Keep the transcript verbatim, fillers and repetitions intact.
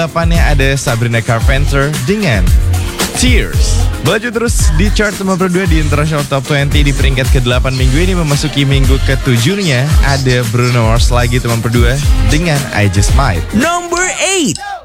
Delapannya ada Sabrina Carpenter dengan Tears. Melaju terus di chart nomor dua di International Top dua puluh di peringkat ke-delapan minggu ini memasuki minggu ketujuhnya ada Bruno Mars lagi teman berdua dengan I Just Might. Number eight.